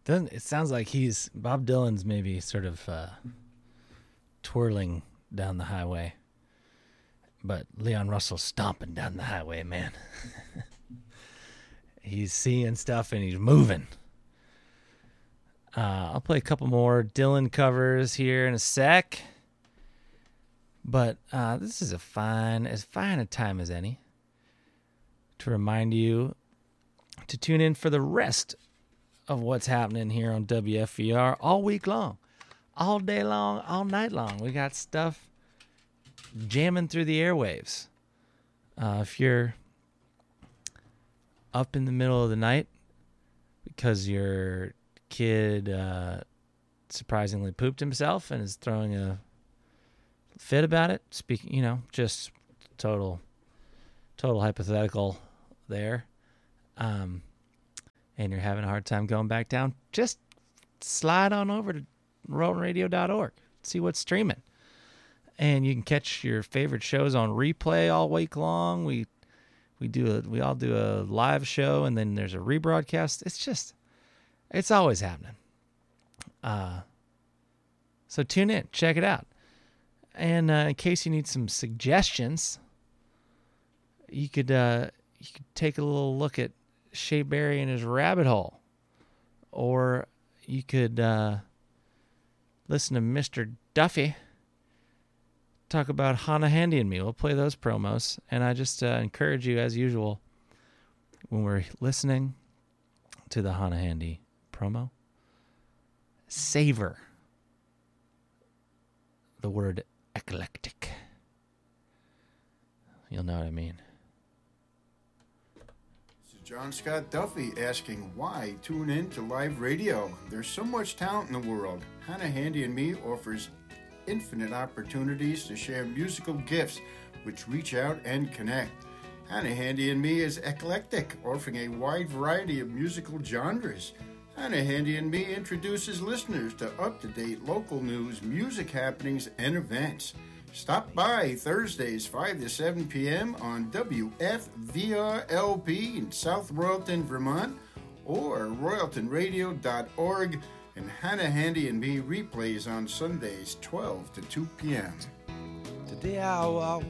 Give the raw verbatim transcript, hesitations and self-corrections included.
Doesn't it sounds like he's Bob Dylan's maybe sort of uh, twirling down the highway, but Leon Russell's stomping down the highway, man. He's seeing stuff and he's moving. Uh, I'll play a couple more Dylan covers here in a sec, but uh, this is a fine, as fine a time as any to remind you to tune in for the rest of what's happening here on W F V R all week long, all day long, all night long. We got stuff jamming through the airwaves. Uh, if you're up in the middle of the night because your kid uh, surprisingly pooped himself and is throwing a fit about it, speaking, you know, just total, total hypothetical there. Um, and you're having a hard time going back down, just slide on over to rolling radio dot org. See what's streaming. And you can catch your favorite shows on replay all week long. We we do a, we all do a live show, and then there's a rebroadcast. It's just, it's always happening. Uh, so tune in, check it out. And uh, in case you need some suggestions, you could uh, you could take a little look at Shea Berry and his Rabbit Hole, or you could uh, listen to Mister Duffy talk about Hannah Handy and Me. We'll play those promos, and I just uh, encourage you, as usual, when we're listening to the Hannah Handy promo, savor the word eclectic. You'll know what I mean. John Scott Duffy asking why tune in to live radio. There's so much talent in the world. Hannah Handy and Me offers infinite opportunities to share musical gifts which reach out and connect. Hannah Handy and Me is eclectic, offering a wide variety of musical genres. Hannah Handy and Me introduces listeners to up-to-date local news, music happenings, and events. Stop by Thursdays, five to seven p.m. on W F V R L P in South Royalton, Vermont, or royalton radio dot org, and Hannah Handy and Me replays on Sundays, twelve to two p.m. Today I